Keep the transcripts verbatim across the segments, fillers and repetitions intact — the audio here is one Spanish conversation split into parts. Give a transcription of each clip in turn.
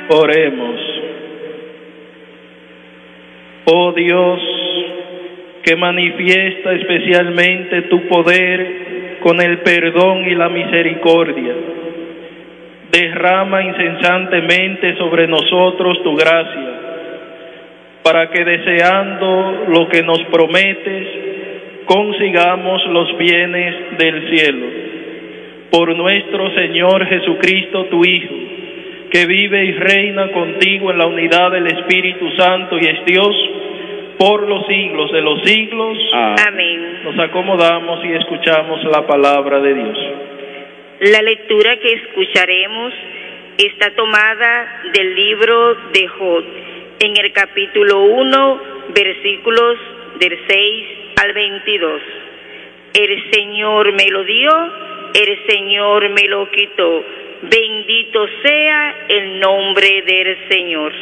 Oremos. Oh Dios, que manifiesta especialmente tu poder con el perdón y la misericordia, derrama incesantemente sobre nosotros tu gracia, para que deseando lo que nos prometes, consigamos los bienes del cielo. Por nuestro Señor Jesucristo, tu Hijo, que vive y reina contigo en la unidad del Espíritu Santo y es Dios, por los siglos de los siglos. Amén. Nos acomodamos y escuchamos la palabra de Dios. La lectura que escucharemos está tomada del libro de Job, en el capítulo uno, versículos del seis al veintidós. El Señor me lo dio, el Señor me lo quitó. Bendito sea el nombre del Señor.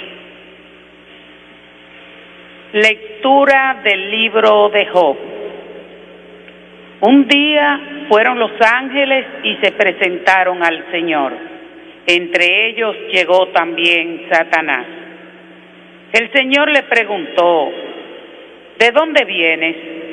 Lectura del libro de Job. Un día fueron los ángeles y se presentaron al Señor. Entre ellos llegó también Satanás. El Señor le preguntó: ¿de dónde vienes?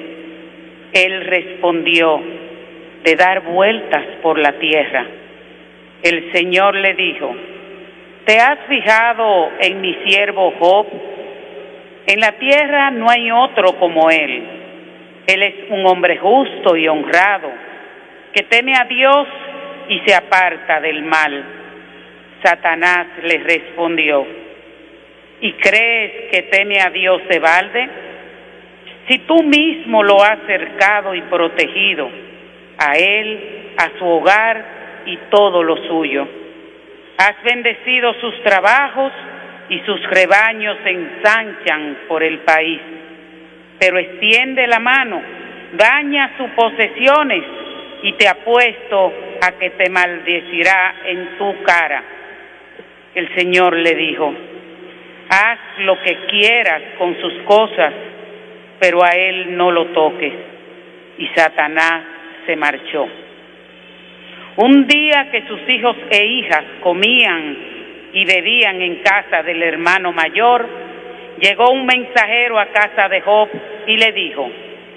Él respondió: de dar vueltas por la tierra. El Señor le dijo: ¿te has fijado en mi siervo Job? En la tierra no hay otro como él. Él es un hombre justo y honrado, que teme a Dios y se aparta del mal. Satanás le respondió: ¿y crees que teme a Dios de balde? Si tú mismo lo has cercado y protegido, a él, a su hogar y todo lo suyo. Has bendecido sus trabajos y sus rebaños se ensanchan por el país. Pero extiende la mano, daña sus posesiones y te apuesto a que te maldecirá en tu cara. El Señor le dijo: haz lo que quieras con sus cosas, pero a él no lo toques. Y Satanás se marchó. Un día que sus hijos e hijas comían y bebían en casa del hermano mayor, llegó un mensajero a casa de Job y le dijo: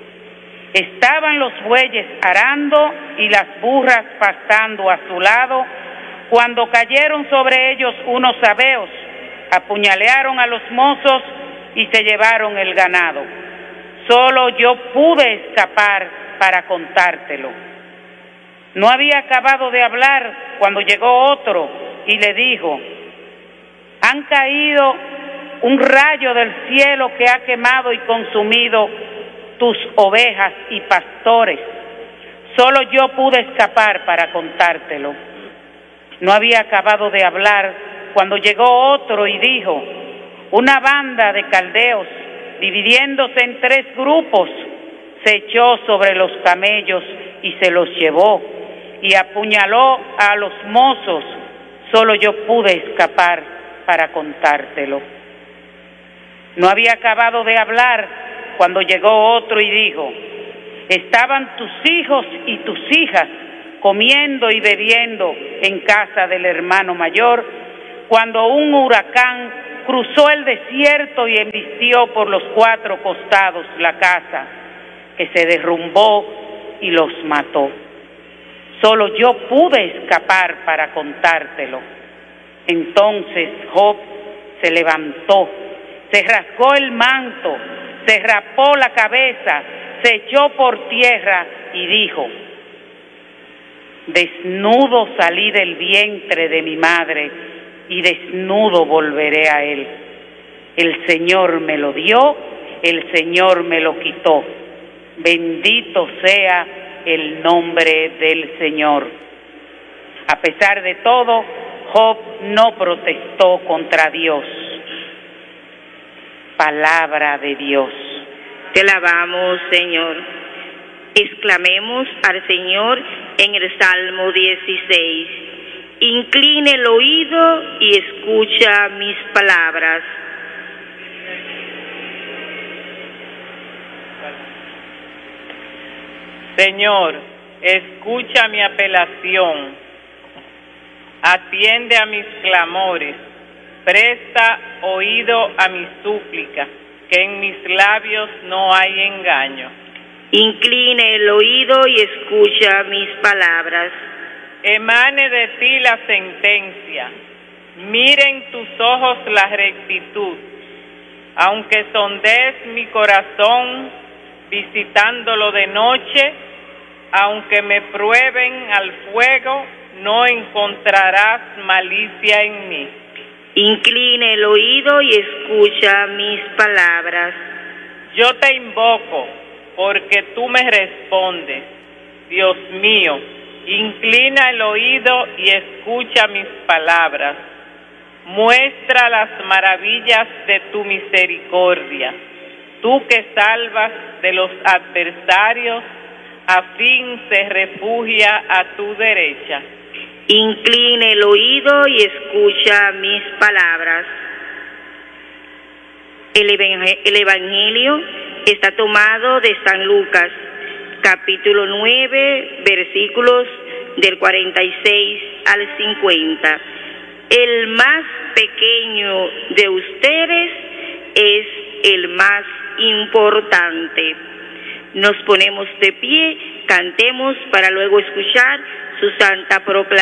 estaban los bueyes arando y las burras pastando a su lado, cuando cayeron sobre ellos unos sabeos, apuñalearon a los mozos y se llevaron el ganado. Solo yo pude escapar para contártelo. No había acabado de hablar cuando llegó otro y le dijo: han caído un rayo del cielo que ha quemado y consumido tus ovejas y pastores. Solo yo pude escapar para contártelo. No había acabado de hablar cuando llegó otro y dijo: una banda de caldeos, dividiéndose en tres grupos, se echó sobre los camellos y se los llevó, y apuñaló a los mozos. Solo yo pude escapar para contártelo. No había acabado de hablar cuando llegó otro y dijo: estaban tus hijos y tus hijas comiendo y bebiendo en casa del hermano mayor, cuando un huracán cruzó el desierto y embistió por los cuatro costados la casa, que se derrumbó y los mató. Solo yo pude escapar para contártelo. Entonces Job se levantó, se rasgó el manto, se rapó la cabeza, se echó por tierra y dijo: desnudo salí del vientre de mi madre y desnudo volveré a él. El Señor me lo dio, el Señor me lo quitó. Bendito sea el nombre del Señor. A pesar de todo, Job no protestó contra Dios. Palabra de Dios. Te alabamos, Señor. Exclamemos al Señor en el Salmo dieciséis. Incline el oído y escucha mis palabras. Señor, escucha mi apelación, atiende a mis clamores, presta oído a mi súplica, que en mis labios no hay engaño. Incline el oído y escucha mis palabras. Emane de ti la sentencia, miren tus ojos la rectitud, aunque sondees mi corazón visitándolo de noche, aunque me prueben al fuego, no encontrarás malicia en mí. Incline el oído y escucha mis palabras. Yo te invoco, porque tú me respondes. Dios mío, inclina el oído y escucha mis palabras. Muestra las maravillas de tu misericordia, tú que salvas de los adversarios, a fin se refugia a tu derecha. Incline el oído y escucha mis palabras. El Evangelio está tomado de San Lucas, capítulo nueve, versículos del cuarenta y seis al cincuenta. El más pequeño de ustedes es el más importante. Nos ponemos de pie, cantemos para luego escuchar su santa proclamación.